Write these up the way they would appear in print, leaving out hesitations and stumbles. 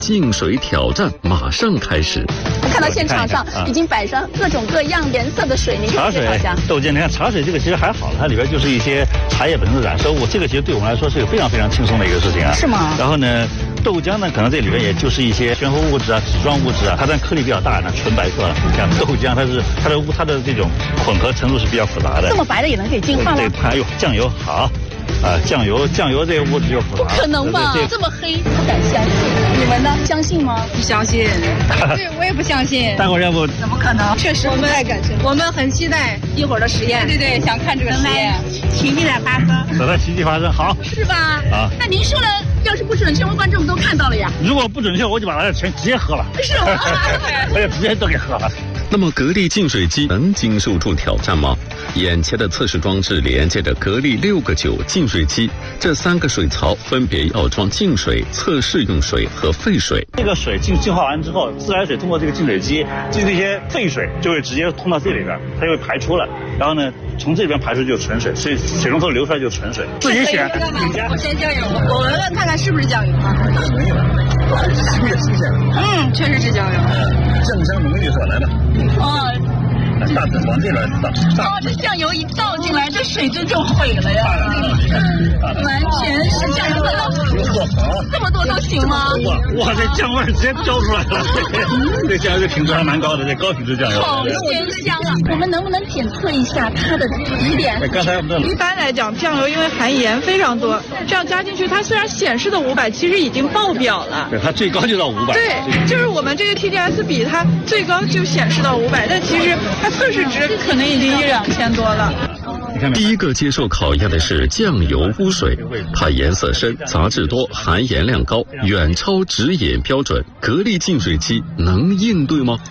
净水挑战马上开始。 看到现场上已经摆上各种各样颜色的水，你可以介绍一下。 豆浆，你看茶水这个其实还好，它里边就是一些茶叶本身的染色物，这个其实对我们来说是一个非常非常轻松的一个事情啊。 是吗？ 然后呢，豆浆呢，可能这里边也就是一些悬浮物质啊、纸状物质啊，它但颗粒比较大呢，纯白色。像豆浆，它的这种混合程度是比较复杂的。 这么白的也能给净化了？ 对，还有酱油好。酱油这个物质就复杂。 不可能吧？这么黑，不敢相信。你们呢？相信吗？ 不相信。对，我也不相信。 待会儿要不？ 怎么可能？确实不太敢相信。 我们很期待一会儿的实验。对，想看这个实验。 奇迹的发生。 等待奇迹发生，好。 是吧？啊。那您说了，要是不准确，我们观众都看到了呀。 如果不准确，我就把它全直接喝了。 是吗？ 我就直接都给喝了。 那么格力净水机能经受住挑战吗？眼前的测试装置连接着格力6个9净水机，这3个水槽分别要装净水、测试用水和废水。 这个水净化完之后，自来水通过这个净水机，这些废水就会直接通到这里边，它就会排出了。然后呢，从这边排出就是纯水，所以水龙头流出来就是纯水。自己选。 我先酱油，我闻闻看看是不是酱油啊？ 新鲜。 确实是酱油。 酱香浓郁是吧？来吧。大致往这边倒。 这酱油一倒进来，这水质就毁了呀！完全是酱油的。这么多都行吗？ 哇，这酱味直接飘出来了。这酱油的品质还蛮高的，这高品质酱油。 好鲜香啊！我们能不能检测一下它的几点？ 刚才一般来讲，酱油因为含盐非常多，这样加进去，它虽然显示的500，其实已经爆表了。 对，它最高就到500。 对，就是我们这个 TDS 比它最高就显示到500，但其实它测试值可能已经1-2000多了。 第一个接受考验的是酱油污水，它颜色深、杂质多、含盐量高，远超直饮标准。格力净水机能应对吗？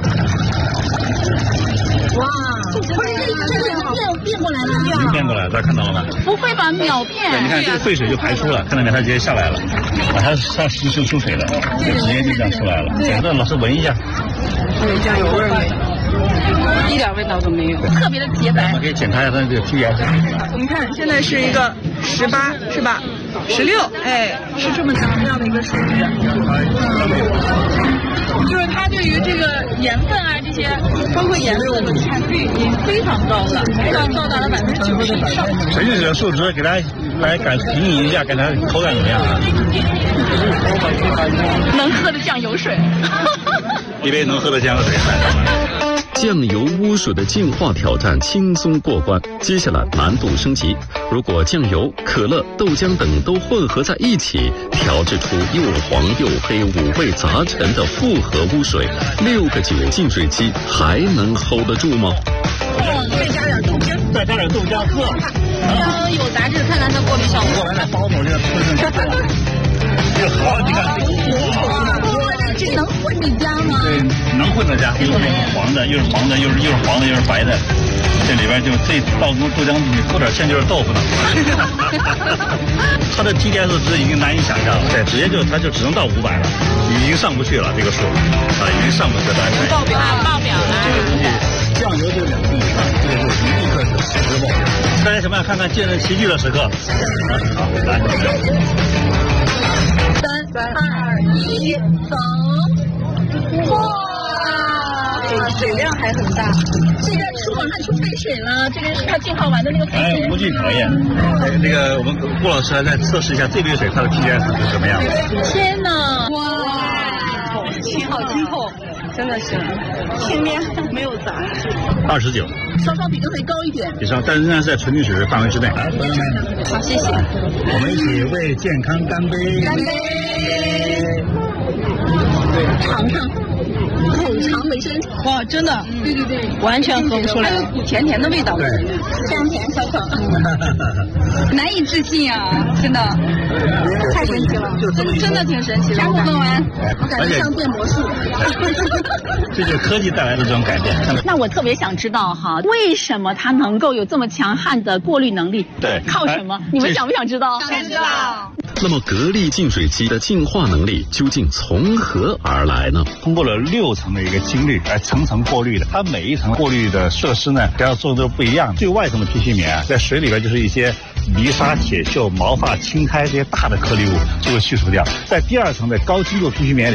哇，不是这变过来了， 已经变过来了，大家看到了吗？ 不会吧，秒变！ 对，你看这个废水就排出了，看到没？它直接下来了，它是出水的，直接就这样出来了。那老师闻一下， 有酱油味儿，一点味道都没有， 特别的洁白。 我们可以检查一下它这个 TDS。 我们看现在是一个18是吧？16，是这么样的一个数值。就是它对于这个盐分啊这些，包括颜色的参与已经非常高了，到达了90%以上。 纯净水的数值给大家来评议一下，看它口感怎么样啊？ 能喝的酱油水， 一杯能喝的酱油水。 酱油污水的净化挑战轻松过关，接下来难度升级。如果酱油、可乐、豆浆等都混合在一起，调制出又黄又黑、五味杂陈的复合污水，6个9净水机还能 hold 得住吗？ 再加点豆浆， 再加点豆浆喝。 有杂质，看看它过滤效果。 过来，包某这个吞进去。这好，你看。 这能混着加吗？ 对，能混着加，又是黄的，又是黄的，又是黄的，又是白的。这里边就这倒豆浆里勾点芡就是豆腐了。它的 TDS 值已经难以想象了，对，直接它就只能到500了，已经上不去了这个数已经上不去了。 爆表了。 这个东西酱油就2度以上，这个就立刻是实爆。大家想不想看看见证奇迹的时刻？好，来。 3、2、1，走！哇，水量还很大。这个出往看出废水了，这个是它净化完的那个废水。 无菌考验。这个我们顾老师还在测试一下这杯水它的 TDS 是什么样的。 天哪！哇， 好清透，真的是清面没有杂质。 29， 稍稍比这会高一点。 以上，但仍然是在纯净水的范围之内。来，朋友们， 好，谢谢。 我们一起为健康干杯！ 干杯！尝尝，口尝为真。 哇，真的， 对， 完全喝不出来，甜甜的味道。 对， 香甜小口， 难以置信啊！真的，太神奇了，真的挺神奇的。全部喝完， 我感觉像变魔术。 这就是科技带来的这种改变。 那我特别想知道哈，为什么它能够有这么强悍的过滤能力？ 对， 靠什么？你们想不想知道？ 想知道。 那么格力净水机的净化能力究竟从何而来呢？ 通过了6层的一个精滤来层层过滤的，它每一层过滤的设施呢，主要做的都不一样。最外层的 PP 棉在水里边就是一些泥沙、铁锈、毛发、青苔这些大的颗粒物就会去除掉。在第二层的高精度 PP 棉里。